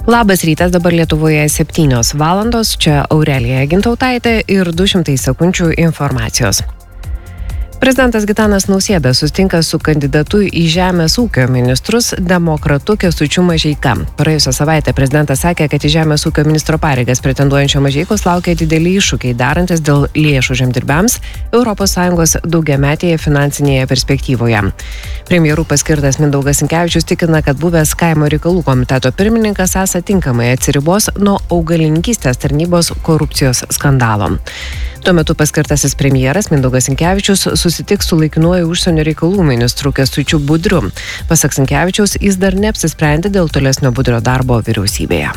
Labas rytas, dabar Lietuvoje 7 valandos, čia Aurelija Gintautaitė ir 200 sekundžių informacijos. Prezidentas Gitanas Nausėda susitinka su kandidatu į žemės ūkio ministrus demokratu Kęstučiu Mažeika. Praėjusią savaitę prezidentas sakė, kad į žemės ūkio ministro pareigas pretenduojančio Mažeikos laukia dideli iššūkiai darantis dėl lėšų žemdirbiams ES daugiametėje finansinėje perspektyvoje. Premjerų paskirtas Mindaugas Sinkevičius tikina, kad buvęs kaimo reikalų komiteto pirmininkas esą tinkamai atsiribos nuo augalininkystės tarnybos korupcijos skandalo. Tuo metu paskirtasis premjeras Mindaugas Sinkevičius susitiks su laikinuoju užsienio reikalų ministru Kęstučiu Budriu. Pasak Sinkevičiaus, jis dar neapsisprendė dėl tolesnio Budrio darbo vyriausybėje.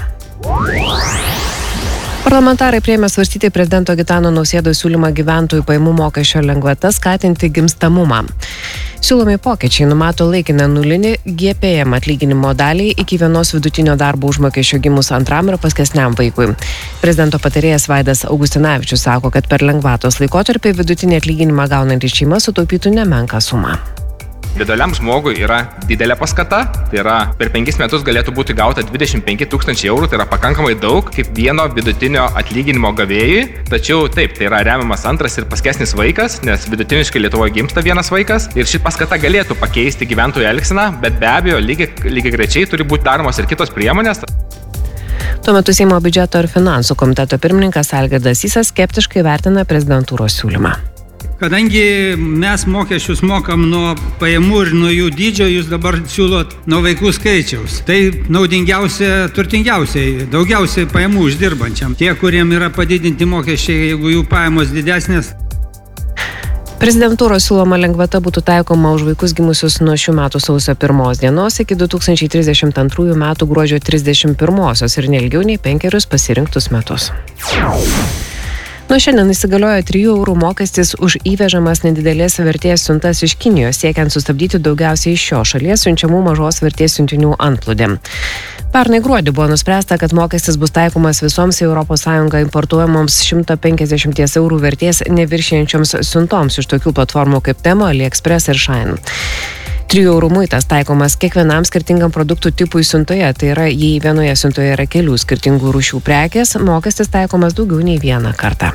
Parlamentarai priėmė svarstyti prezidento Gitano Nausėdos siūlymą gyventojų pajamų mokesčio lengvata skatinti gimstamumą. Siūlomi pokyčiai numato laikiną nulinį GPM atlyginimo dalį iki vienos vidutinio darbo užmokesčio gimus antram ir paskesniam vaikui. Prezidento patarėjas Vaidas Augustinavičius sako, kad per lengvatos laikotarpį vidutinį atlyginimą gaunanti šeima sutaupytų nemenką sumą. Individualiam žmogui yra didelė paskata, tai yra per 5 metus galėtų būti gauta 25 000 eurų, tai yra pakankamai daug kaip vieno vidutinio atlyginimo gavėjui, tačiau taip, tai yra remiamas antras ir paskesnis vaikas, nes vidutiniškai Lietuvoje gimsta vienas vaikas ir ši paskata galėtų pakeisti gyventojų elgseną, bet be abejo lygiai grečiai turi būti daromos ir kitos priemonės. Tuo metu Seimo biudžeto ir finansų komiteto pirmininkas Algirdas Sysas skeptiškai vertina prezidentūros siūlymą. Kadangi mes mokesčius mokam nuo pajamų ir nuo jų dydžio, jūs dabar siūlot nuo vaikų skaičiaus. Tai naudingiausia turtingiausiai, daugiausiai pajamų uždirbančiam. Tie, kuriem yra padidinti mokesčiai, jeigu jų pajamos didesnės. Prezidentūros siūloma lengvata būtų taikoma už vaikus gimusius nuo šių metų sausio 1 dienos iki 2032 metų gruodžio 31 ir neilgiau nei 5 pasirinktus metus. Nuo šiandien įsigaliojo 3 eurų mokestis už įvežamas nedidelės vertės siuntas iš Kinijos, siekiant sustabdyti daugiausiai iš šios šalies siunčiamų mažos vertės siuntinių antplūdį. Pernai gruodį buvo nuspręsta, kad mokestis bus taikomas visoms į ES importuojamoms 150 eurų vertės neviršijančioms siuntoms iš tokių platformų kaip Temu, AliExpress ir Shein. 3 eurų muitas taikomas kiekvienam skirtingam produktų tipui siuntoje, tai yra, jei vienoje siuntoje yra kelių skirtingų rūšių prekės, mokestis taikomas daugiau nei vieną kartą.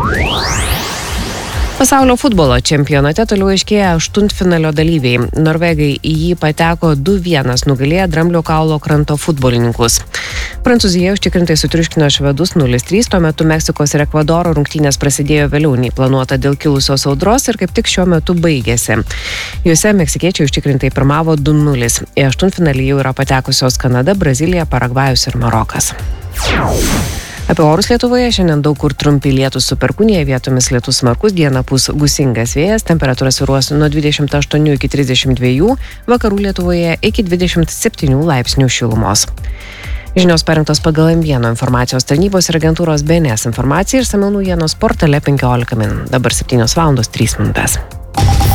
Pasaulio futbolo čempionate toliau aiškėja aštuntfinalio dalyviai. Norvegai į jį pateko 2-1 nugalėję Dramblio kaulo kranto futbolininkus. Prancūzija užtikrintai sutriuškino švedus 0-3, tuo metu Meksikos ir Ekvadoro rungtynės prasidėjo vėliau nei planuota dėl kilusios audros ir kaip tik šiuo metu baigėsi. Juose meksikiečiai užtikrintai pirmavo 2-0. Į aštuntfinalį jau yra patekusios Kanada, Brazilija, Paragvajus ir Marokas. Apie orus Lietuvoje šiandien daug kur trumpi lietūs su perkūnija, vietomis lietus smarkus, dieną pūs gūsingas vėjas, temperatūra svyruos nuo 28 iki 32, vakarų Lietuvoje iki 27 laipsnių šilumos. Žinios parengtos pagal M1 informacijos tarnybos ir agentūros BNS informaciją ir išsamiau naujienos portale 15 min. Dabar 7 valandos 3 minutės.